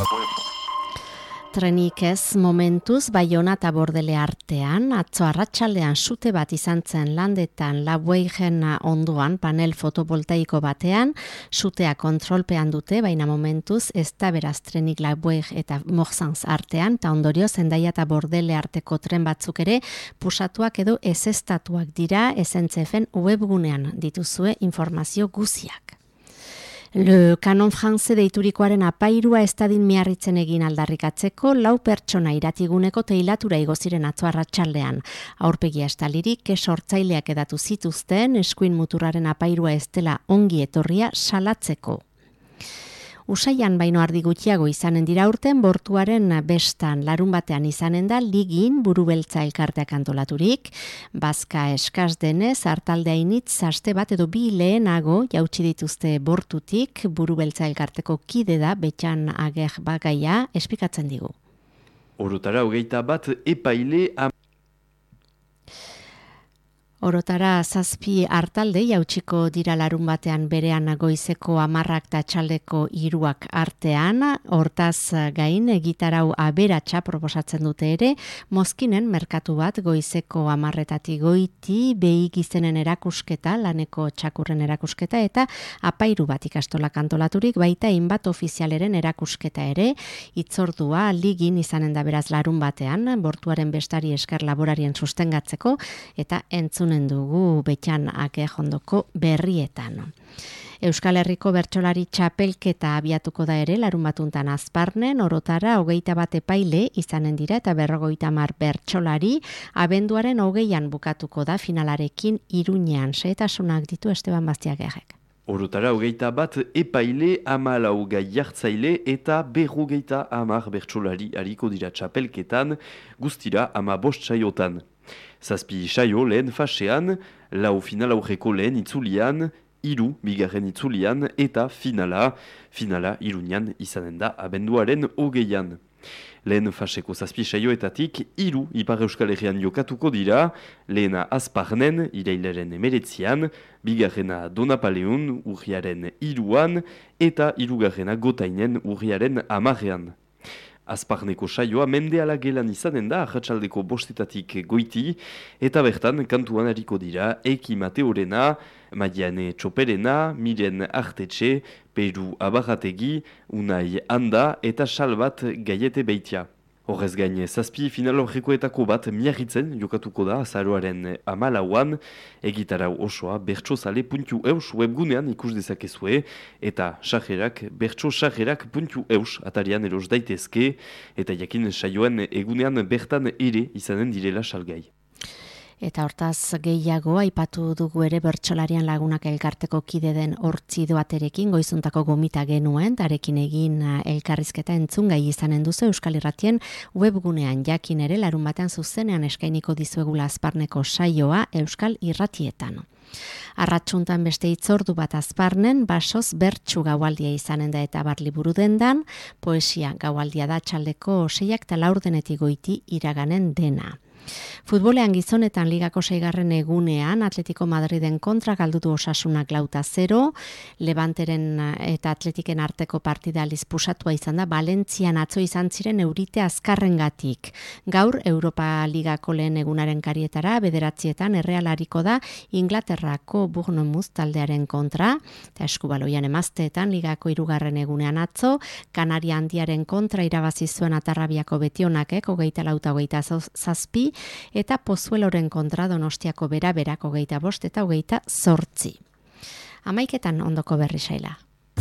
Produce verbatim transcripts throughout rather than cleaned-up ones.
Trenik ez momentuz Baiona eta Bordele artean, atzo arratsaldean sute bat izan zen Landetan Labueigen onduan panel fotovoltaiko batean, sutea kontrolpean dute, baina momentuz ez da beraz trenik Labueig eta Morzanz artean, eta ondorio Zendaia eta Bordele arteko tren batzuk ere pusatuak edo ezeztatuak dira, S N C F-en webgunean dituzue informazio guziak. Le Canon France deiturikoaren apairua ez dadin miarritzen egin aldarrikatzeko lau pertsona iratiguneko teilatura igo ziren atzo arratsaldean. Aurpegia estalirik sortzaileak edatu zituzten eskuin muturraren apairua ez dela ongi etorria salatzeko. Usaian baino ardi gutxiago izanen dira urten bortuaren bestan larun batean izanen da ligin burubeltza elkarteak antolaturik, bazka eskaz denez hartaldea initz aste bat edo bi lehenago jautsi dituzte bortutik burubeltza elkarteko kide da Betxan Ager Bagaia espikatzen digu. Orotara hogeita bat epaile am... Orotara zazpi hartalde jautsiko dira larun batean berean goizeko hamarrak eta txaldeko hiruak artean, hortaz gain egitarau aberatsa proposatzen dute ere, Mozkinen merkatu bat goizeko hamarretatik goiti, behi gizenen erakusketa, laneko txakurren erakusketa eta apairu bat ikastolak antolaturik, baita hainbat ofizialeren erakusketa ere, hitzordua ligin izanen da beraz larun batean, bortuaren bestari esker laborarien sustengatzeko eta entzun dugu Betxan Ager ondoko berrietan. Euskal Herriko bertsolari txapelketa abiatuko da ere larun batuntan Azparnen, orotara hogeita bat epaile izanen dira eta berrogeita hamar bertsolari abenduaren hogeian bukatuko da finalarekin Iruñean. Xehetasunak ditu Esteban Bastiagerrek. Orotara hogeita bat epaile, hamalau gai jartzaile eta berrogeita hamar bertsolari hariko dira txapelketan, guztira hama bost saiotan. Zazpi saio lehen fasean, lau final aurreko lehen itzulian, hiru bigarren itzulian eta finala, finala Iruñan izanen da abenduaren hogeian. Lehen faseko zazpi saioetatik, hiru Ipar Euskal Herrian jokatuko dira, lehena Azparnen, irailaren emeretzian, bigarrena Donapaleun, urriaren hiruan, eta hirugarrena Gotainen, urriaren hamarrean. Azparneko saioa mendeala gelan izanen da arratsaldeko bostetatik goiti, eta bertan kantuan hariko dira Eki Mateorena, Maiane Txoperena, Miren Artetxe, Peru Abarrategi, Unai Anda eta Salbat Gaiete Beitia. Horrez gain, zazpi final horrekoetako bat miarritzen jokatuko da azaroaren hamalauan, egitarau osoa bertsozale puntu eus webgunean ikus dezakezue, eta sajerak bertsosajerak puntu eus atarian eros daitezke, eta jakin saioen egunean bertan ere izanen direla salgai. Eta hortaz gehiago aipatu dugu ere bertsolarian lagunak elkarteko kide den Hortzi Doaterekin goizuntako gomita genuen, tarekin egin elkarrizketa entzun gai izanen duzu Euskal Irratien webgunean, jakin ere larun batean zuzenean eskainiko dizuegula Azparneko saioa Euskal Irratietan. Arratsuntan beste hitzordu bat Azparnen, basoz bertsu gaualdia izanen da eta barliburu dendan, poesia gaualdia da txaldeko seiak eta laurdenetik goiti iraganen dena. Futbolean gizonetan ligako seigarren egunean Atletico Madriden kontra galdutu Osasunak lauta zero, Levanteren eta Atletiken arteko partida aldiz pusatua izan da Valentzian atzo izan ziren eurite azkarrengatik. Gaur Europa Ligako lehen egunaren karietara bederatzietan errealariko da Inglaterrako Bournemouth taldearen kontra, eta eskubaloian emazteetan ligako hirugarren egunean atzo, Kanaria Handiaren kontra irabazi zuen Atarrabiako Betionakek hogeita lauta hogeita zazpi, eta Pozueloren kontra Donostiako bera-berak hogeita bost eta hogeita zortzi. Hamaiketan ondoko berri saila.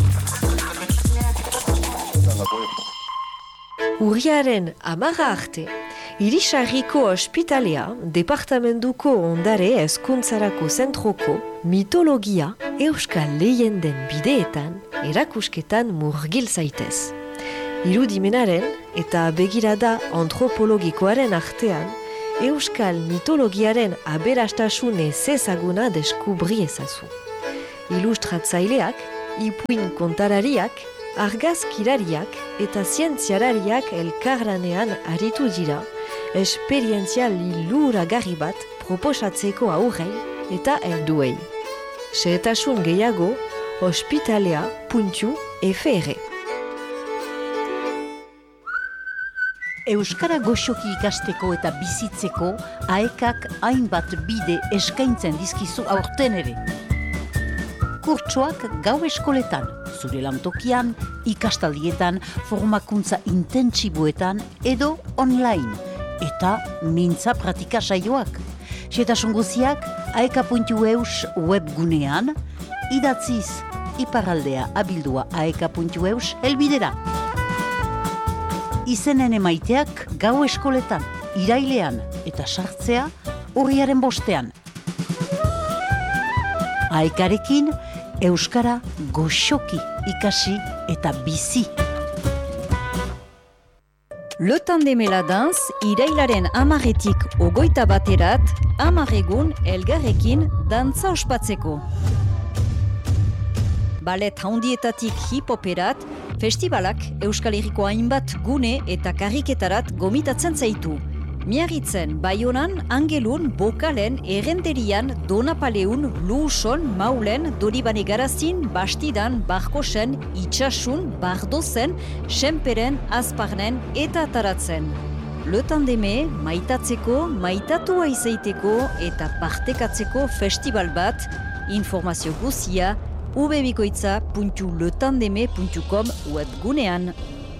Urriaren hamarra arte, Irisarriko ospitalea, departamentuko ondare hezkuntzarako zentroko mitologia euskal leyenden bideetan erakusketan murgil zaitez. Irudimenaren eta begirada antropologikoaren artean euskal mitologiaren aberastasun ezezaguna deskubri ezazu. Ilustratzaileak, ipuin kontarariak, argazkilariak eta zientzialariak elkarlanean aritu dira, esperientzia liluragarri bat proposatzeko aurrei eta helduei. Xehetasun gehiago, ospitalea puntu f r. Euskara goxoki ikasteko eta bizitzeko aekak hainbat bide eskaintzen dizkizu aurten ere. Kurtsoak gau eskoletan, zure lantokian, ikastaldietan, formakuntza intentsiboetan edo online. Eta mintza pratika saioak. Xetasun guziak aeka puntu eus webgunean, idatziz iparraldea abildua aeka puntu eus helbidera. Izenen emaiteak gau eskoletan, irailean eta sartzea urriaren bostean. Aekarekin Euskara goxoki ikasi eta bizi. Le Tandem et la Danse irailaren amaretik ogoita baterat, amaregun elgarrekin dantza ospatzeko. Ballet handietatik hip-hoperat, festivalak Euskal Herriko hainbat gune eta kariketarat gomitatzen zaitu. Miarritzen, Baionan, Angelun, Bokalen, Errenderian, Donapaleun, Luuson, Maulen, Doribane Garazin, Bastidan, Barkosen, Itxasun, Bardozen, Senperen, Azparnen eta Ataratzen. Le Tandeme maitatzeko, maitatua izaiteko eta partekatzeko festival bat, informazio guzia, ubebikoitza puntu letandeme puntu com webgunean.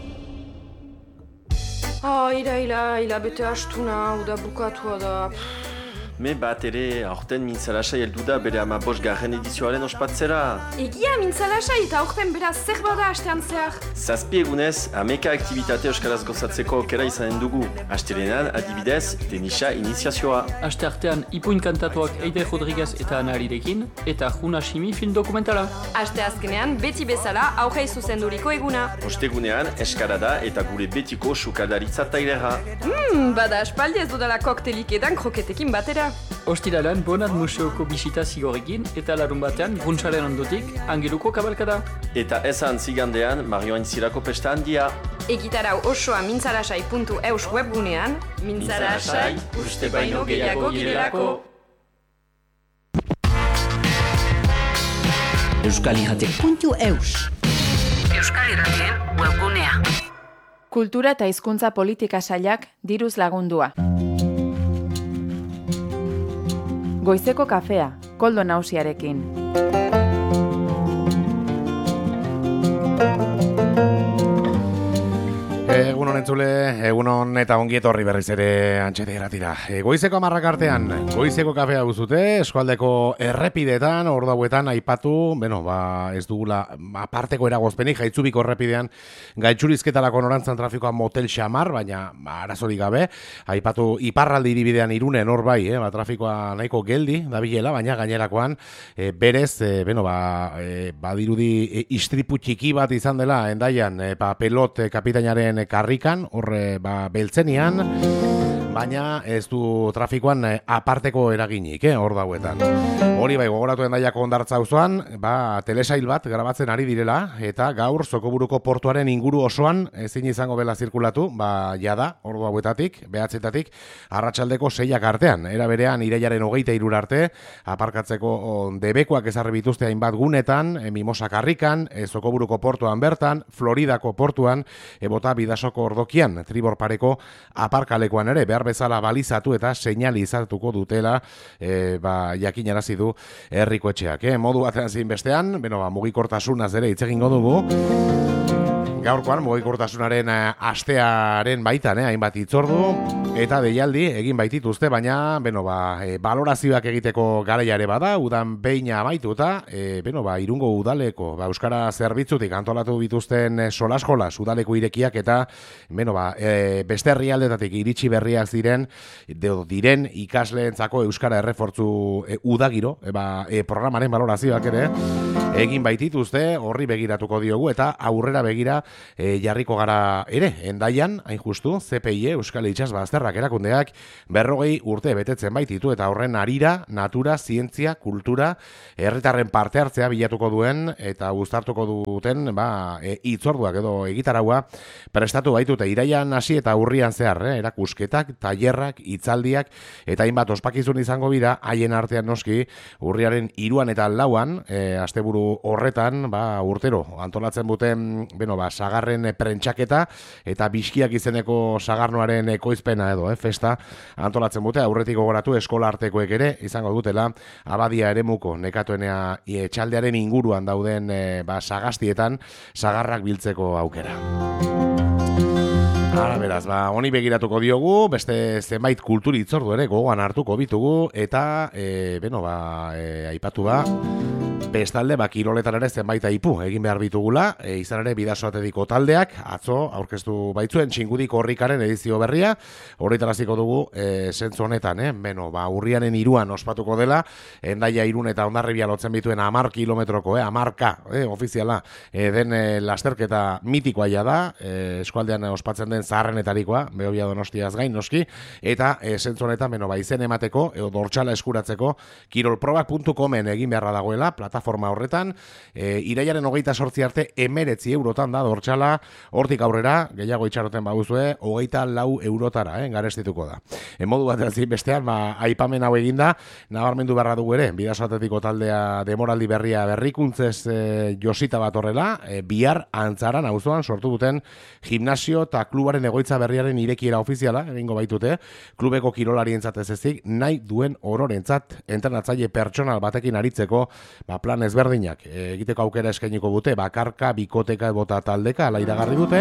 Ah, ila, ila, ila bete astuna, uda bukatua da. Me bat ere, aurten mintzalasai heldu da bere ama bost garren edizioaren ospatzera. Egia mintzalasai eta aurten beraz zer bada astean zehar. Zazpi egunez, ameka aktivitate euskaraz gozatzeko aukera izanen dugu. Astelenan, adibidez, tenisa iniziazioa. Aste artean, ipuin kantatuak Eider Rodriguez eta Anarirekin, eta Juna Shimi film dokumentala. Aste azkenean, beti bezala aurrei zuzenduriko eguna. Ostegunean, eskarada eta gure betiko sukaldaritza tailera. Hmm, bada aspaldi ez dudala koktelik edan kroketekin batera. Ostiralan, Bonat Museoko bisita zigorekin eta larun batean, Gruntsaren ondotik, Angeluko kabalkada. Eta ezan zigandean, Marioain Zirako pesta handia. Egitarau osoa mintzalasai puntu eus webgunean, mintzalasai, uste baino gehiago girelako. Euskal Irratek puntu eus. Euskal Irratien webgunea. Kultura eta hizkuntza politika sailak diruz lagundua. Goizeko kafea, Koldo Nausiarekin. Egun honen zule, egun hon eta ongi etorri berriz ere antxete geratira. E, goizeko amarrak artean, goizeko kafea guzute, eskualdeko errepidetan, hor dauetan aipatu, bueno, ba, ez dugula aparteko eragozpenik, jaitzubiko errepidean gaitxurizketarako norantzan trafikoa motel xamar, baina ba, arazorik gabe, aipatu iparraldi iribidean Irunen hor bai, eh, ba, trafikoa nahiko geldi, dabilela, baina gainerakoan, e, berez, e, bueno, ba, e, badirudi e, istripu txiki bat izan dela, endaian, e, ba, pelot e, kapitainaren karrikan, horre ba, beltzenian, baina ez du trafikoan eh, aparteko eraginik, eh, hor dauetan. Hori bai, gogoratu Hendaiako Hondartza auzoan, ba, telesail bat grabatzen ari direla, eta gaur Zokoburuko portuaren inguru osoan ezin izango bela zirkulatu, ba, jada, hor dauetatik, behatzetatik, arratsaldeko seiak artean, era berean irailaren hogeita irur arte, aparkatzeko debekoak ezarri bituzte hainbat gunetan, e, Mimosa karrikan, e, Zokoburuko portuan bertan, Floridako portuan, ebota Bidasoko ordokian, Tribor pareko aparkalekoan ere, behar bezala balizatu eta seinalizatuko dutela, e, ba, jakinarazi du herriko etxeak. Eh? Modu batean zein bestean, beno, ba, mugikortasunaz ere hitz egingo dugu. Gaurkoan, mugikortasunaren astearen baitan, eh, hainbat hitzordu eta deialdi egin baitituzte, baina beno, ba, e, balorazioak egiteko garaia ere bada, udan beina amaituta, e, beno, ba, Irungo udaleko, ba, Euskara zerbitzutik antolatu bituzten e, solas-jolas udaleko irekiak eta beno, ba, e, beste herrialdetatik iritsi berriak ziren, de, diren ikasleentzako Euskara errefortzu e, udagiro, e, ba, e, programaren balorazioak ere egin baitituzte, horri begiratuko diogu eta aurrera begira E, jarriko gara ere, Hendaian, hain justu, C P I, Euskal Itsas Bazterrak erakundeak berrogei urte betetzen baititu eta horren arira, natura, zientzia, kultura, herritarren parte hartzea bilatuko duen eta guztartuko duten ba, e, itzorduak edo egitaraua prestatu baitute iraian hasi eta urrian zehar, eh, erakusketak, tailerrak, hitzaldiak eta hainbat ospakizun izango bira, haien artean noski urriaren hiruan eta lauan, e, asteburu horretan, ba, urtero, antolatzen duten, beno, ba, sagarren prentxaketa, eta biskiak izeneko sagarnoaren ekoizpena edo, eh, festa, antolatzen dute, aurretik gogoratu eskola artekoek ere, izango dutela, abadia eremuko nekatuenea etxaldearen inguruan dauden e, ba, sagastietan, sagarrak biltzeko aukera. Ara, beraz, ba, honi begiratuko diogu, beste zenbait kulturi itzordu ere gogoan hartuko bitugu, eta, e, beno, ba, e, aipatu ba, bestalde, ba, kiroletan ere zenbait aipu egin behar bitugula, e, izan ere bidasoatediko taldeak, atzo, aurkeztu baitzuen, txingudik horrikaren edizio berria, horretaraziko dugu, e, zentzu honetan, eh? Beno, ba, urrianen iruan ospatuko dela, Hendaia Irun eta Hondarribia lotzen bituen amar kilometroko, eh, amarka, eh, ofiziala, e, den e, lasterketa mitikoa da, e, eskualdean ospatzen den zaharrenetarikoa, Behobia Donostiaz gain noski, eta e, zentzu honetan, beno, ba, izen emateko, edo dortxala eskuratzeko, kirolprobak puntu comen egin beharra dagoela, plataforma horretan, e, iraiaren hogeita sortzi arte emeretzi eurotan da dortxala, hortik aurrera, gehiago itxaroten baguzue, hogeita lau eurotara, eh, garestituko da. En modu bat erazi bestean, ba, aipamen hau eginda, nabarmendu beharra dugu ere, bidasoatediko taldea demoraldi berria berrikuntzez e, josita bat horrela, e, bihar antzaran, auzoan sortu duten gimnasio eta klubaren egoitza berriaren irekiera ofiziala, egingo baitute, klubeko kirolarientzat ez ezik, nahi duen ororentzat, entrenatzaile pertsonal batekin aritzeko, ba, plan ezberdinak e, egiteko aukera eskainiko dute, bakarka, bikoteka, bota taldeka, ala iragarri dute.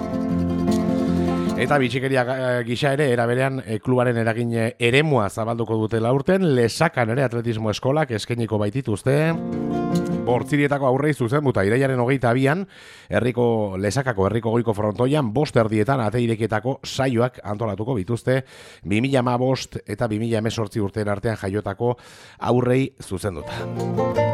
Eta bitxikeria gisa ere, eraberean e, klubaren eragin eremua zabalduko dutela urten, Lesakan ere atletismo eskolak eskainiko baitituzte, Bortzirietako aurrei zuzen buta, iraiaren hogeita abian, herriko Lesakako herriko goiko frontoian, bost erdietan ate irekietako saioak antolatuko bituzte, bi mila hamabost eta bi mila hemezortzi urteen artean jaiotako aurrei zuzenduta.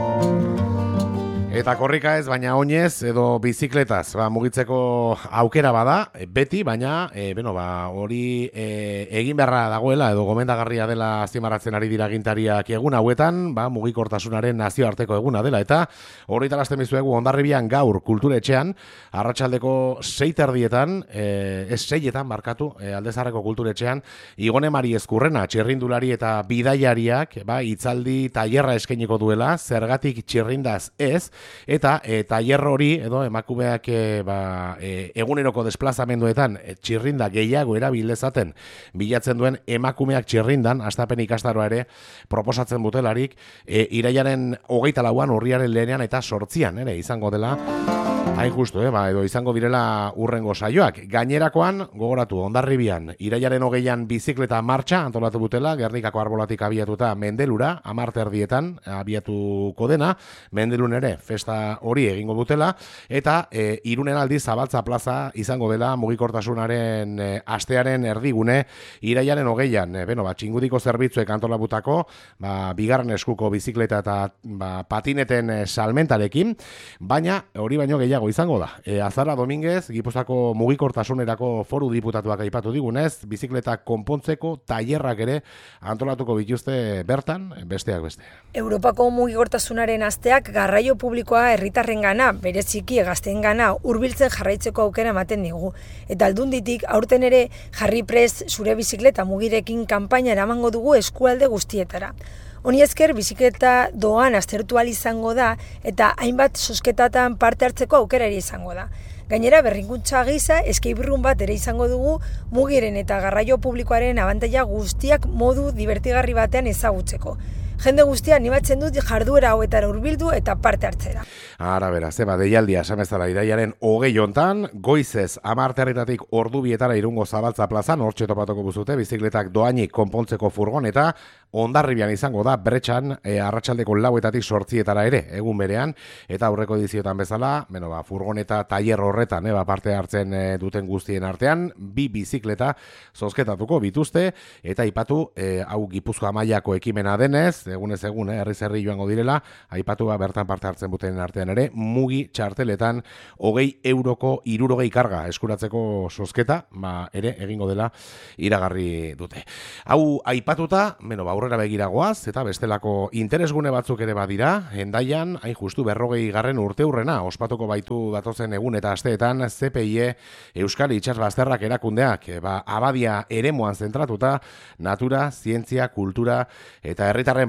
Eta korrika ez, baina oinez edo bizikletaz, ba, mugitzeko aukera bada, beti, baina, e, beno, ba, hori e, egin beharra dagoela edo gomendagarria dela azpimarratzen ari dira agintariak egun hauetan, ba, mugikortasunaren nazioarteko eguna dela, eta hori talazten bizuegu Hondarribian gaur kulturetxean, arratsaldeko sei terdietan, e, ez seietan markatu, e, Aldezarreko kulturetxean, Igone Mari Ezkurrena, txirrindulari eta bidaiariak, ba, hitzaldi tailerra eskainiko duela, zergatik txirrindaz ez, eta e, tailer hori edo emakumeak e, ba, e, eguneroko desplazamenduetan e, txirrinda gehiago erabildezaten bilatzen duen emakumeak txirrindan, astapen ikastaroa ere proposatzen butelarik, e, iraiaren hogeita lauan, urriaren lehenean eta sortzian ere izango dela. Hain justu, eh, ba, edo izango direla urrengo saioak. Gainerakoan, gogoratu, Hondarribian, iraiaren hogeian bizikleta martxa antolatu butela, Gernikako arbolatik abiatuta Mendelura, amarte erdietan abiatuko dena, Mendelun ere festa hori egingo dutela, eta e, Irunen aldiz Zabaltza plaza izango dela mugikortasunaren e, astearen erdigune, iraiaren hogeian, e, beno, ba, txingudiko zerbitzuek antolabutako, ba, bigarren eskuko bizikleta eta ba, patineten e, salmentarekin, baina hori baino gehiago izango da. E, Azara Dominguez, Gipuzkoako mugikortasunerako foru diputatuak aipatu digunez, bizikletak konpontzeko tailerrak ere antolatuko bituzte bertan, besteak beste. Europako mugikortasunaren asteak garraio publikoa herritarrengana, bereziki gazteengana hurbiltzen jarraitzeko aukera ematen digu. Eta aldunditik aurten ere jarri prest zure bizikleta mugirekin kanpaina eramango dugu eskualde guztietara. Honi esker bizikleta doan aztertu ahal izango da eta hainbat zozketatan parte hartzeko aukera ere izango da. Gainera berrikuntza gisa escape room bat ere izango dugu mugiren eta garraio publikoaren abantaila guztiak modu divertigarri batean ezagutzeko. Jende guztia animatzen dut jarduera hauetara hurbildu eta parte hartzera. Ara bera, zeba, deialdia esamezala iraiaren hogei hontan, goizez amarterritatik ordu bietara Irungo Zabaltza plazan, hortxe topatuko buzute, bizikletak doainik konpontzeko furgon eta Hondarribian izango da bretxan e, arratsaldeko lauetatik sortzietara ere, egun berean, eta aurreko ediziotan bezala, beno, ba, furgoneta tailer horretan, e, ba, parte hartzen e, duten guztien artean, bi bizikleta zozketatuko bituzte, eta aipatu, e, hau Gipuzkoa mailako ekimena denez, egunez egun, eh, herri zerri joango direla, aipatu ba, bertan parte hartzen buten artean ere, mugi txarteletan hogei euroko hirurogei karga eskuratzeko zozketa, ba, ere egingo dela iragarri dute. Hau aipatuta, beno, ba, aurrera begiragoaz, eta bestelako interesgune batzuk ere badira, Hendaian, hain justu berrogei garren urte hurrena, ospatuko baitu datozen egun eta asteetan, Z P I E Euskal Itsasbazterrak erakundeak, ba, abadia eremuan zentratuta, natura, zientzia, kultura, eta herritarren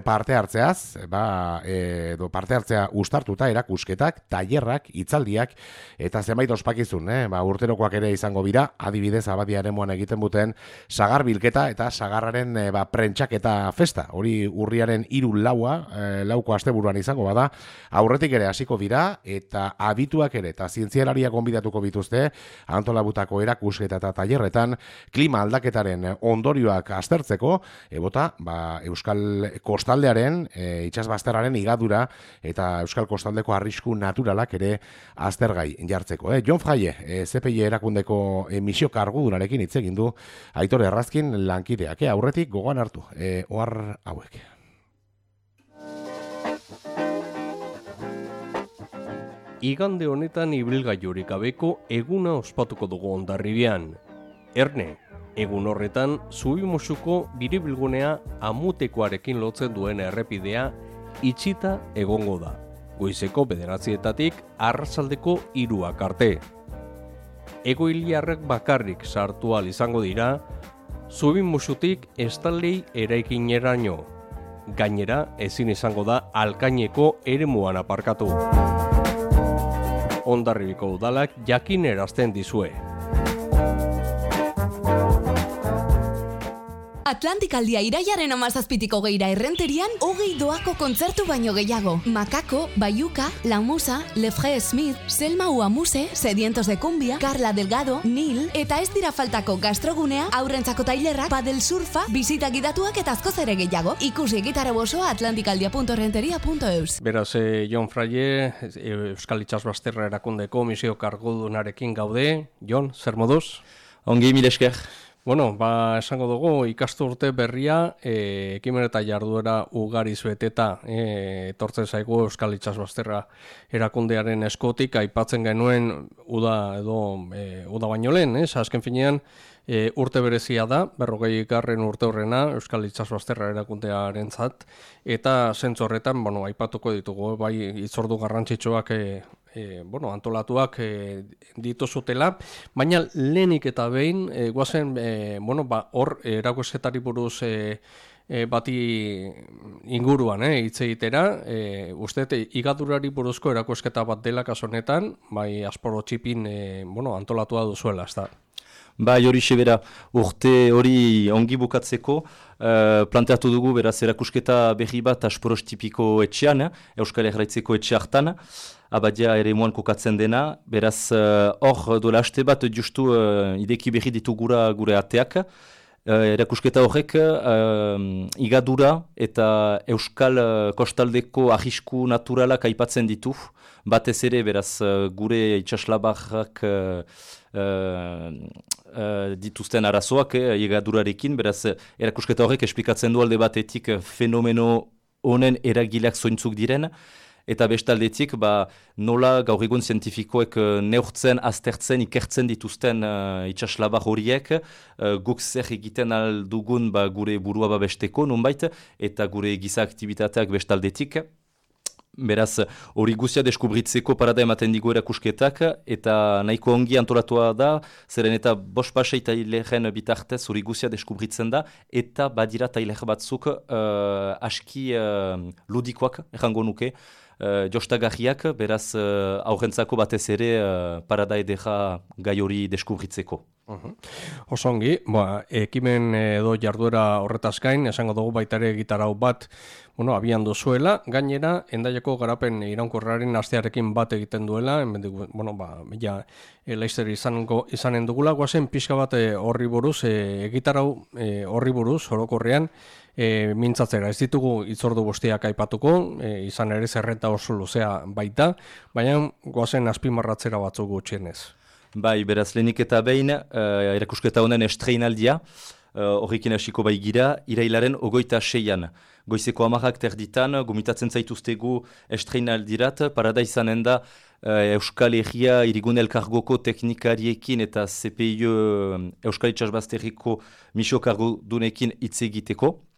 parte hartzeaz, ba, edo parte hartzea ustartuta erakusketak, tailerrak, hitzaldiak eta zenbait ospakizun, eh? Ba, urterokoak ere izango bira, adibidez Abadia eremuan egiten duten sagar bilketa eta sagarraren e, ba, prentxaketa festa. Hori urriaren hiru laua, e, lauko asteburuan izango bada, aurretik ere hasiko dira eta abituak ere eta zientzialariak gonbidatuko bituzte antolabutako erakusketa eta tailerretan klima aldaketaren ondorioak aztertzeko, ebota, ba, Euskal Kostaldearen, e, itsasbazterraren igadura eta Euskal Kostaldeko arrisku naturalak ere aztergai jartzeko. Eh? Jon Fraile, e, Z P I erakundeko e, misio kargudunarekin hitz egin du Aitor Errazkin lankideak. E, aurretik gogoan hartu, e, ohar hauek. Igande honetan ibilgailurik gabeko eguna ospatuko dugu Hondarribian. Erne, egun horretan Zubimusuko biribilgunea Amutekoarekin lotzen duen errepidea itxita egongo da. Goizeko bederatzietatik arratsaldeko hiruak arte. Egoiliarrek bakarrik sartu ahal izango dira Zubimusutik Estaldei eraikineraino. Gainera, ezin izango da Alkaineko eremuan aparkatu. Hondarribiko udalak jakin erazten dizue. Atlantikaldia iraiaren amazazpitiko geira errenterian hogei doako kontzertu baino gehiago. Makako, Bayuka, La Musa, Lefre Smith, Selma Uamuse, Sedientos de Cumbia, Carla Delgado, Nil, eta ez dira faltako gastrogunea, aurrentzako tailerrak, padel surfa, bisita gidatuak eta azkoz ere gehiago. Ikusi egitara bosoa atlantikaldia punto renteria punto eus. Beraz, eh, Jon Fraile, Euskal Itsasbazterra erakundeko misio kargudunarekin gaude. Jon, zer moduz? Ongi, mil esker. Bueno, ba, esango dugu, ikasturte berria, e, ekimen eta jarduera ugariz beteta, e, etortzen zaigu Euskal Itsasbazterra erakundearen eskotik, aipatzen genuen uda edo e, uda baino lehen, ez? Azken finean, e, urte berezia da, berrogei garren urte horrena Euskal Itsasbazterra erakundearen zat, eta zentzu horretan, bueno, aipatuko ditugu, bai, itzordu garrantzitsuak e, E, bueno, antolatuak e, dituzutela, baina lehenik eta behin, e, guazen, e, bueno, ba, hor erakusketari buruz e, e, bati inguruan, eh, hitz egitera, e, uste, igadurari buruzko erakusketa bat dela kaso honetan, bai, Asporo txipin, e, bueno, antolatua duzuela, ez da. Bai, hori sebera, urte hori ongi bukatzeko, uh, planteatu dugu, beraz, erakusketa berri bat Asporos tipiko etxean, eh, Euskal Herraitzeko etxe hartan, Abadia ere moan kokatzen dena, beraz, hor uh, dola haste bat justu uh, ideki berri ditugura gure ateak, Uh, erakusketa horrek uh, igadura eta Euskal uh, Kostaldeko arrisku naturalak aipatzen ditu, batez ere beraz uh, gure itsaslabarrak uh, uh, uh, dituzten arazoak eh, igadurarekin, beraz erakusketa horrek esplikatzen du alde batetik fenomeno honen eragileak zointzuk diren, eta bestaldetik ba, nola gaur egun zientifikoek neurtzen, aztertzen, ikertzen dituzten uh, itsaslabar horiek, uh, guk zer egiten aldugun ba, gure burua babesteko nonbait, eta gure giza aktibitateak bestaldetik. Beraz, hori guztia deskubritzeko parada ematen digu erakusketak, eta nahiko ongi antolatua da, zeren eta bost pasei taileren bitartez hori guztia deskubritzen da, eta badira tailer batzuk uh, aski uh, ludikoak, errango nuke, Uh, jostagarriak, beraz uh, aurrentzako batez ere uh, parada edera gai hori deskubritzeko. Uh-huh. Osongi, ba, ekimen edo jarduera horretaz gain, esango dugu baitare gitarau bat, bueno, abian duzuela, gainera, Hendaiako garapen iraunkorraren astearekin bat egiten duela, enbendigu, bueno, ba, ja, e, laizzer izango, izanen dugula, guazen pixka bat horri e, buruz, e, gitarau e, horri buruz, orokorrean, E, mintzatzera, ez ditugu itzordu guztiak aipatuko, e, izan ere zerrenta oso luzea baita, baina goazen azpimarratzera batzuk gutxienez. Bai, beraz, lehenik eta behin, uh, erakusketa honen estreinaldia, uh, horrekin hasiko bai gira, irailaren ogoita seian. Goizeko amarrak terditan, gomitatzen zaituztegu estreinaldirat, parada izanen da uh, Euskal Herria Irigune Elkargoko teknikariekin eta C P I uh, Euskal Itsasbazterriko misio kargudunekin hitz egiteko.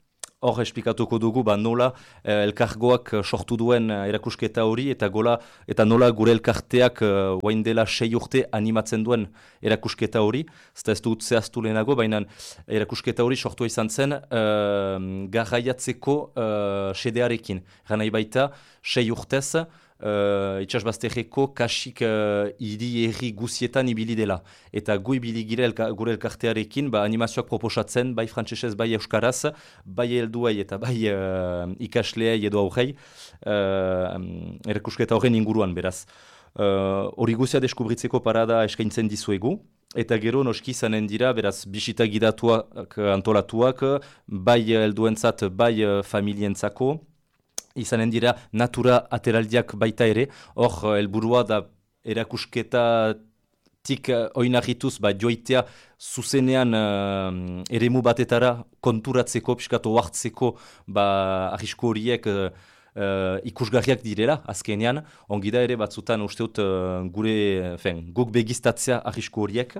hor esplikatuko dugu ba, nola eh, elkargoak sortu duen erakusketa hori eta gola eta nola gure elkarteak orain uh, dela sei urte animatzen duen erakusketa hori. Zta ez dut zehaztu lehenago, baina erakusketa hori sortua izan zen uh, garraiatzeko uh, sedearekin. Ganai baita, sei urtez, Uh, itxasbazterreko kasik uh, hiri erri guzietan ibili dela. Eta gu ibili gire elka, gure elkartearekin ba, animazioak proposatzen, bai frantsesez, bai euskaraz, bai helduei eta bai uh, ikasleei edo aurrei, uh, erakusketa horren inguruan beraz. Hori uh, guzia deskubritzeko parada eskaintzen dizuegu. Eta gero noski izanen dira, beraz, bisita gidatuak antolatuak, bai helduentzat, bai familientzako, izanen dira natura ateraldiak baita ere, hor helburua da erakusketatik oinarrituz ba, joitea zuzenean uh, eremu batetara konturatzeko, piskatu hartzeko ba, arrisku horiek uh, uh, ikusgarriak direla azkenean, ongi da ere batzutan usteut uh, gure, fen, guk begiztatzea arrisku horiek.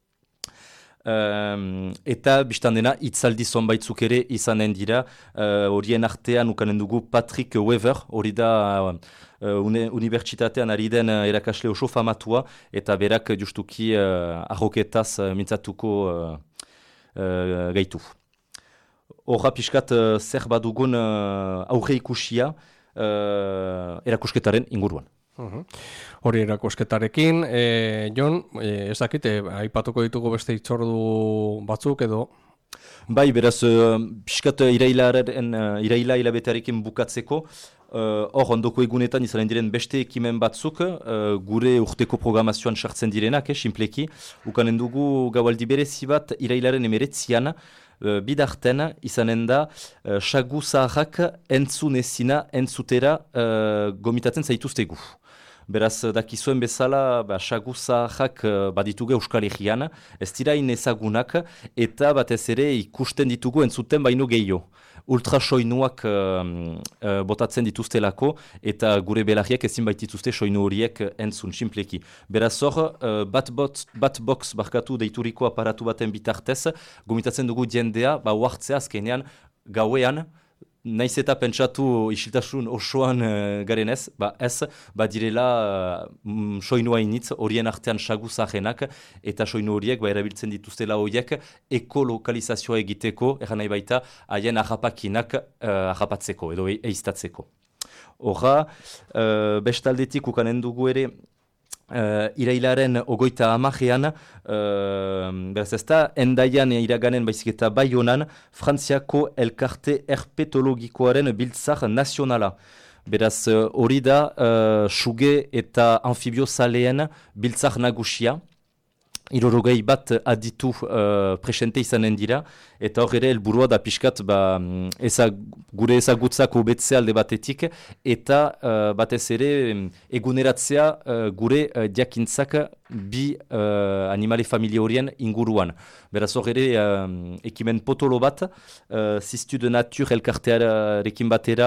Um, eta biztan dena hitzaldi zonbaitzuk ere izanen dira, horien uh, artean ukanen dugu Patrick Wever, hori da uh, une, unibertsitatean ari den uh, erakasle oso famatua, eta berak justuki uh, arroketaz uh, mintzatuko uh, uh, gaitu. Horra pixkat uh, zer badugun uh, aurre ikusia uh, erakusketaren inguruan. Uhum. Hori erakusketarekin, e, Jon, e, ez dakit, e, aipatuko ditugu beste itzordu batzuk edo? Bai, beraz, uh, pixkat irailaren, uh, iraila hilabetearekin bukatzeko, hor uh, ondoko egunetan izanen diren beste ekimen batzuk, uh, gure urteko programazioan sartzen direnak, eh, simpleki, ukanen dugu gaualdi berezi bat irailaren emeretzian, Uh, bidarten izanen da uh, sagu zaharrak entzunezina entzutera uh, gomitatzen zaituztegu. Beraz, dakizuen bezala, ba, sagu zaharrak uh, baditugu Euskal Herrian, ez dira inezagunak eta batez ere ikusten ditugu entzuten baino gehiago. Ultrasoinuak uh, uh, botatzen dituztelako eta gure belarriak ezin baitituzte soinu horiek entzun, simpleki. Beraz hor, uh, bat, bat box barkatu deituriko aparatu baten bitartez, gomitatzen dugu jendea, ba huartzea azkenean gauean, naiz eta pentsatu isiltasun osoan uh, garen ez, ba ez, ba direla uh, soinua initz, horien artean sagu zahenak, eta soinu horiek, ba erabiltzen dituztela horiek, ekolokalizazioa egiteko, eran nahi baita, haien ahapakinak uh, ahapatzeko, edo e eiztatzeko. Horra, uh, bestaldetik ukanen dugu ere, Uh, irailaren ogoita amajean, uh, beraz ez da, endaian iraganen baizik eta Baionan, Frantziako elkarte herpetologikoaren biltzar nazionala. Beraz hori uh, da, uh, suge eta amfibiozaleen biltzar nagusia. Irorogei bat aditu uh, presente izanen dira, eta hor ere helburua da pixkat ba, ezag, gure ezagutzak hobetzea alde batetik, eta uh, batez ere eguneratzea uh, gure uh, diakintzak bi uh, animale familie horien inguruan. Beraz hor ere uh, ekimen potolo bat, uh, Ziztu de Natur elkartearekin batera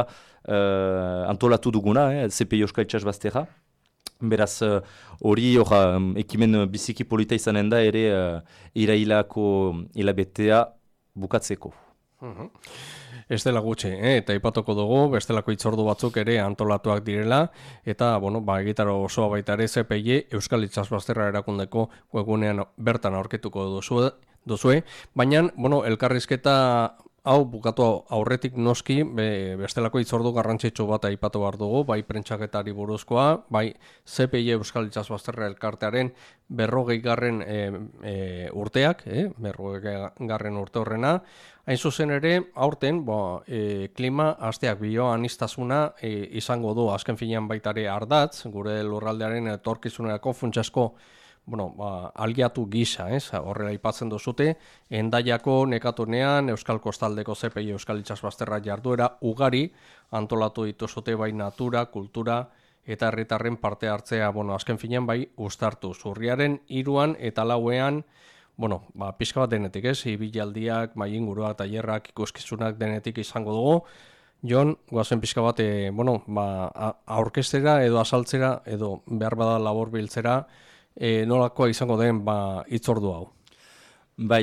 uh, antolatu duguna, eh, C P I Euskal Itxasbazterra. Beraz, hori uh, um, ekimen biziki polita izanen da ere uh, irailako hilabetea bukatzeko. Uhum. Ez dela gutxi, eh? Eta ipatuko dugu, bestelako itzordu batzuk ere antolatuak direla, eta, bueno, ba, egitaro osoa baita ere Z P I Euskal Itxasbazterra erakundeko webunean bertan aurkituko duzu, duzue, baina, bueno, elkarrizketa hau bukatu aurretik noski, be, bestelako itzordu garrantzitsu bat aipatu behar dugu, bai prentxaketari buruzkoa, bai Z P I Euskal Itxasbazterra elkartearen berrogei garren e, e, urteak, e, berrogei garren urte horrena. Hain zuzen ere, aurten, bo, e, klima asteak bioaniztasuna e, izango du, azken finean baitare ardatz, gure lurraldearen etorkizunerako funtsasko, bueno, ba, aliatu gisa, ez? Horrela aipatzen duzute, Endaiako nekatunean Euskal Kostaldeko Z P I Euskal Itxasbazterra jarduera ugari antolatu dituzute bai natura, kultura eta herritarren parte hartzea, bueno, azken finean bai uztartu. Zurriaren hiruan eta lauean, bueno, ba, pixka bat denetik, ez? Ibilaldiak, mai inguruak, tailerrak, ikuskizunak denetik izango dugu. Jon, goazen pixka bat, e, bueno, ba, aurkeztera edo azaltzera edo behar bada labor biltzera, E, nolakoa izango den ba, itzordu hau? Bai,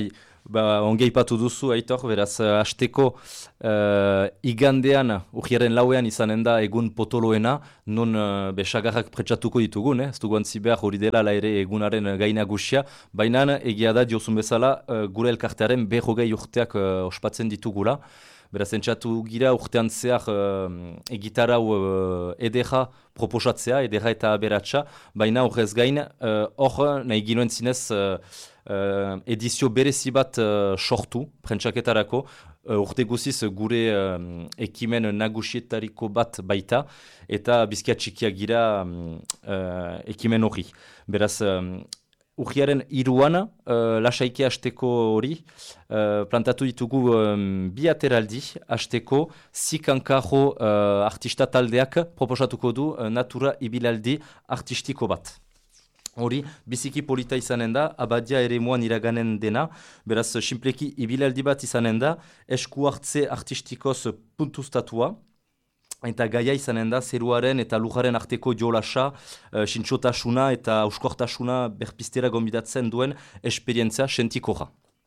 Ba, ongi aipatu duzu, Aitor, beraz, hasteko uh, igandean, urriaren lauean izanen da egun potoloena, non uh, besagarrak pretsatuko ditugun, eh? Ez dugu antzi behar hori dela ere egunaren gaina gusia, baina egia da diozun bezala uh, gure elkartearen berrogei urteak uh, ospatzen ditugula. Beraz, entzatu gira urtean zehar uh, egitarau uh, edera proposatzea, edera eta aberatsa, baina horrez gain, hor uh, nahi ginoen zinez uh, uh, edizio berezi bat uh, sortu, prentsaketarako, uh, urte guziz gure uh, ekimen nagusietariko bat baita, eta bizkia txikiak gira um, uh, ekimen hori. Beraz, um, Urriaren iruan, uh, lasaike hasteko hori, uh, plantatu ditugu um, bi ateraldi hasteko, zikankarro uh, artista taldeak proposatuko du uh, natura ibilaldi artistiko bat. Hori, biziki polita izanen da, abadia ere muan iraganen dena, beraz, simpleki ibilaldi bat izanen da, esku hartze artistikoz puntustatua, eta gaia izanen da zeruaren eta lujaren arteko jolasa, uh, sintxotasuna eta auskortasuna berpistera gombidatzen duen esperientzia sentikoja.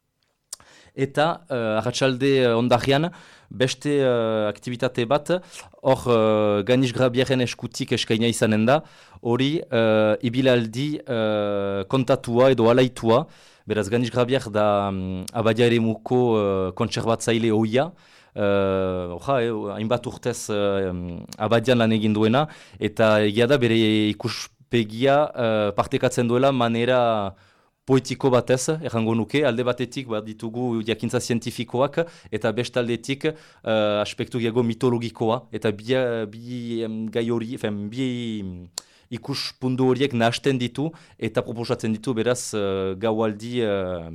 Eta uh, arratsalde uh, ondarean beste uh, aktivitate bat, hor uh, Ganis Grabieren eskutik eskaina izanen da, hori uh, ibilaldi uh, kontatua edo alaitua, beraz Ganis Grabier da um, abadia ere muko uh, kontserbatzaile hoia, Uh, oja, eh, hainbat urtez uh, abadian lan egin duena, eta egia da bere ikuspegia uh, partekatzen duela manera poetiko batez, errango nuke, alde batetik bat ditugu jakintza zientifikoak, eta bestaldetik uh, aspektu gehiago mitologikoa, eta bi, bi um, gai hori, fen, bi ikuspundu horiek nahasten ditu, eta proposatzen ditu beraz uh, gaualdi... Uh,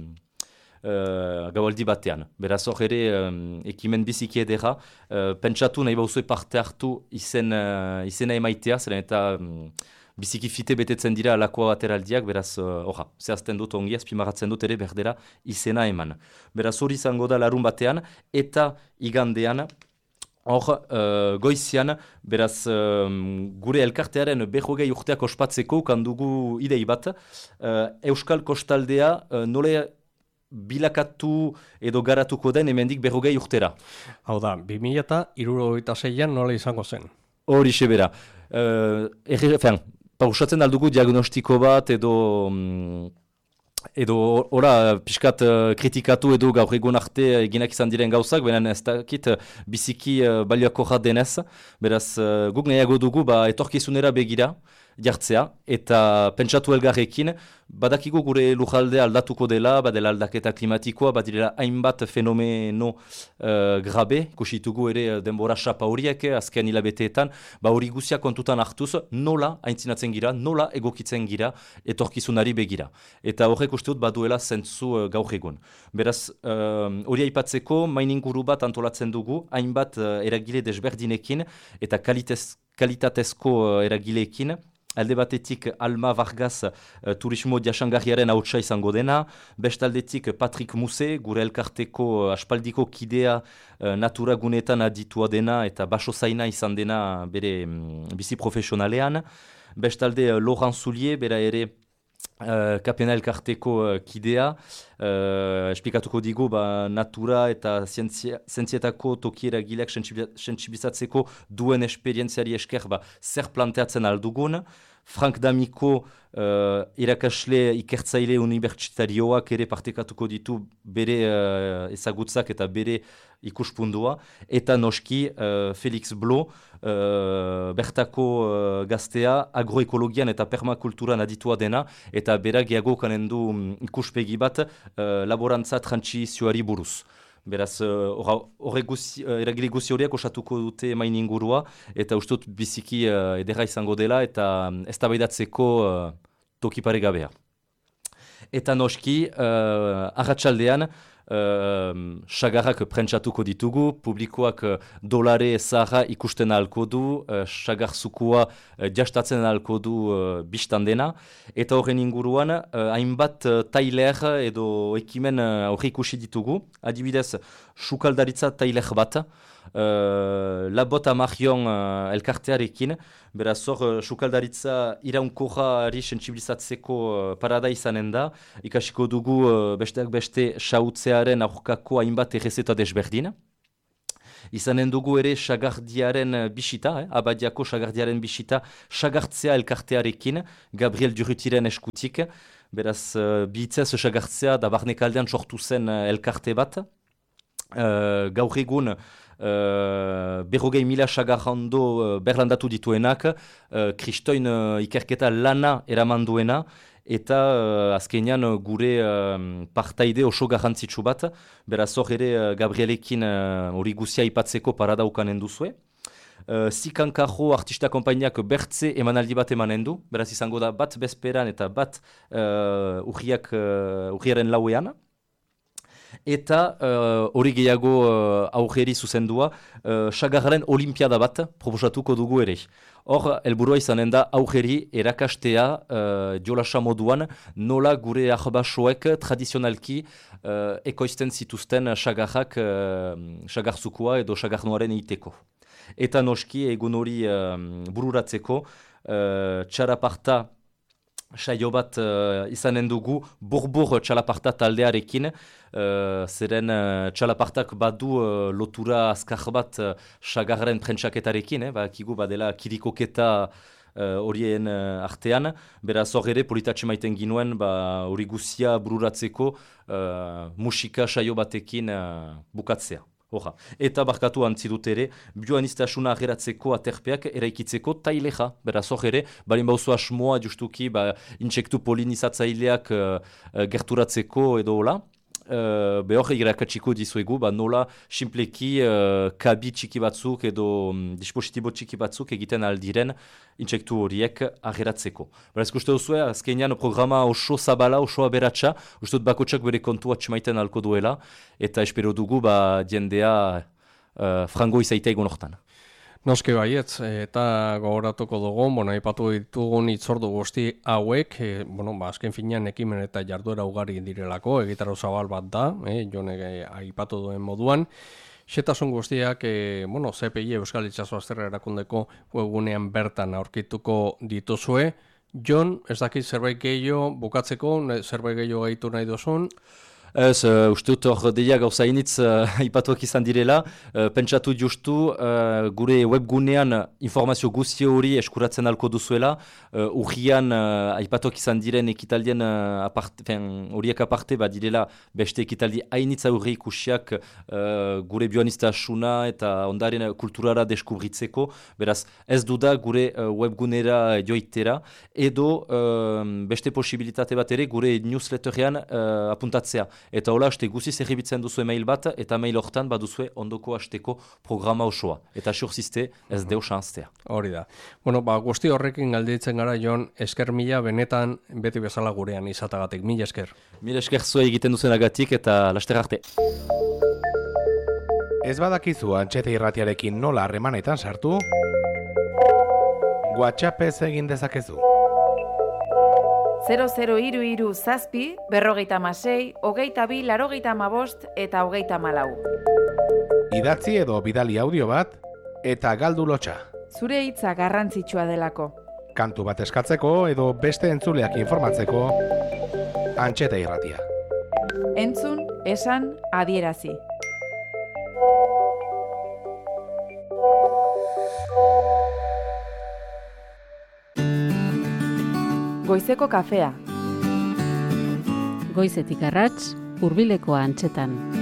Uh, gaualdi batean. Beraz hor ere um, ekimen biziki edera, uh, pentsatu nahi bauzue parte hartu izen, uh, izena emaitea, zeren eta um, biziki fite betetzen dira alako ateraldiak, beraz horra, uh, zehazten dut ongi, azpimarratzen dut ere berdera izena eman. Beraz hori izango da larun batean, eta igandean, hor, uh, goizian, beraz, um, gure elkartearen berrogei urteak ospatzeko, kandugu idei bat, uh, Euskal Kostaldea uh, nole bilakatu edo garatuko den hemendik berrogei urtera. Hau da, bi mila eta hirurogeita seian nola izango zen? Hori sebera. Uh, Erre, pausatzen aldugu diagnostiko bat edo... Um, edo ora pixkat uh, kritikatu edo gaur egun arte eginak izan diren gauzak, baina ez dakit biziki uh, baliakorra denez, beraz uh, guk nahiago dugu ba, etorkizunera begira jartzea, eta pentsatu elgarrekin, badakigu gure lujalde aldatuko dela, badela aldaketa klimatikoa, badirela hainbat fenomeno uh, grabe, kusitugu ere denbora xapa horiek, azken hilabeteetan, ba hori guzia kontutan hartuz, nola aintzinatzen gira, nola egokitzen gira, etorkizunari begira. Eta horrek uste dut baduela zentzu uh, gaur egun. Beraz, hori uh, aipatzeko, main inguru bat antolatzen dugu, hainbat uh, eragile desberdinekin, eta kalitez, kalitatezko uh, eragileekin, alde batetik Alma Vargas uh, turismo jasangarriaren hautsa izango dena, bestaldetik Patrick Muse, gure elkarteko uh, aspaldiko kidea uh, natura gunetan aditua dena eta baso zaina izan dena bere um, bizi profesionalean, bestalde uh, Laurent Soulier, bera ere Uh, kapena elkarteko uh, kidea, uh, esplikatuko digu ba, natura eta zientzietako tokiera gileak sentsibilizatzeko duen esperientziari esker ba, zer planteatzen aldugun. Frank D'Amico, uh, irakasle ikertzaile unibertsitarioak ere partekatuko ditu bere uh, ezagutzak eta bere ikuspundua, eta noski uh, Felix Blo, uh, bertako uh, gaztea, agroekologian eta permakulturan aditua dena, eta berak gehiago kanen du um, ikuspegi bat uh, laborantza trantsizioari buruz. Beraz, horre uh, uh, eragile guzi horiak osatuko dute main ingurua, eta ustut biziki uh, edera izango dela, eta um, eztabaidatzeko uh, toki paregabea. Eta noski, uh, arratsaldean, sagarrak uh, prentsatuko ditugu, publikoak uh, dolare zaharra ikusten ahalko du, uh, sagar zukua uh, jastatzen ahalko du uh, biztan dena, eta horren inguruan, uh, hainbat uh, tailer edo ekimen uh, horre ikusi ditugu, adibidez, sukaldaritza tailer bat, uh, labot amagion uh, elkartearekin, beraz hor, uh, sukaldaritza iraunkorrari sentsibilizatzeko uh, parada izanen da, ikasiko dugu uh, besteak beste sautzearen aurkako hainbat errezeta desberdin. Izanen dugu ere sagardiaren bisita, eh? Abadiako sagardiaren bisita, sagartzea elkartearekin, Gabriel Durrutiren eskutik, beraz uh, bihitzez sagartzea da barnekaldean sortu zen uh, elkarte bat. Uh, gaur egun uh, berrogei mila sagarrando uh, berlandatu dituenak, uh, kristoin uh, ikerketa lana eraman duena, eta uh, azkenean uh, gure uh, partaide oso garrantzitsu bat, beraz hor ere uh, Gabrielekin hori uh, guzia ipatzeko parada ukanen duzue. Uh, Zikankajo artista konpainiak bertze emanaldi bat emanen du, beraz izango da bat bezperan eta bat uh, urriak, uh, urriaren lauean. Eta hori uh, gehiago uh, aurreri zuzendua, uh, sagarren olimpiada bat proposatuko dugu ere. Hor, helburua izanen da aurreri erakastea uh, jolasa moduan nola gure ahbasoek tradizionalki uh, ekoizten zituzten sagarrak, uh, sagarzukua edo sagarnoaren egiteko. Eta noski egun hori uh, bururatzeko uh, txaraparta saio bat uh, izanen dugu burbur txalaparta taldearekin, uh, zeren uh, txalapartak badu uh, lotura azkar bat uh, sagarren prentsaketarekin, eh, bakigu badela kirikoketa horien uh, uh, artean, beraz hor ere politatxe maiten ginuen hori ba, guzia bururatzeko uh, musika saio batekin uh, bukatzea. Oha. Eta barkatu antzi dut ere, bioanistasuna ageratzeko aterpeak eraikitzeko taileja. Beraz hor ere, balin bauzu asmoa justuki ba, intsektu polinizatzaileak uh, uh, gerturatzeko edo hola. Uh, behor irakatsiko dizuegu, ba, nola simpleki uh, kabi txiki batzuk edo um, dispositibo txiki batzuk egiten aldiren intsektu horiek ageratzeko. Beraz, uste duzue, azkenean programa oso zabala, oso aberatsa, uste dut bakotsak bere kontua txemaiten alko duela, eta espero dugu ba, jendea uh, frango izaitea egon hortan. Noske baietz, eta gogoratuko dugu, bueno, ipatu ditugun itzordu guzti hauek, e, bueno, ba, azken finean ekimen eta jarduera ugari direlako, egitaro zabal bat da, e, jone aipatu duen moduan. Xetasun guztiak, e, bueno, C P I Euskal Itxaso Azterra erakundeko webgunean bertan aurkituko dituzue. Jon, ez dakit zerbait gehiago bukatzeko, zerbait gehiago gaitu nahi duzun? Ez, uh, uste dut hor deia gauza initz uh, ipatuak izan direla, uh, pentsatu justu uh, gure webgunean informazio guzti hori eskuratzen alko duzuela, uh, urrian uh, aipatuak izan diren ekitaldien uh, aparte, fen, horiek aparte bat direla beste ekitaldi hainitza aurre ikusiak uh, gure bioanistasuna eta ondaren kulturara deskubritzeko, beraz ez duda gure uh, webgunera joitera, edo uh, beste posibilitate bat ere gure newsletterean uh, apuntatzea. Eta hola, haste guziz erribitzen duzu email bat, eta mail hortan baduzue ondoko hasteko programa osoa. Eta surzizte ez deu xanztea. Hori da. Bueno, ba, guzti horrekin galditzen gara, Jon, esker mila benetan beti bezala gurean izatagatik. Mila esker. Mila esker zua egiten duzenagatik eta laster arte. Ez badakizu Antxete Irratiarekin nola harremanetan sartu? WhatsAppez egin dezakezu. zero zero hiru hiru zazpi, berrogeita hamasei, hogeita bi, larogeita hamabost eta hogeita hamalau. Idatzi edo bidali audio bat eta galdu lotxa. Zure hitza garrantzitsua delako. Kantu bat eskatzeko edo beste entzuleak informatzeko Antxete Irratia. Entzun, esan, adierazi. Goizeko kafea. Goizetik arrats, hurbileko antxetan.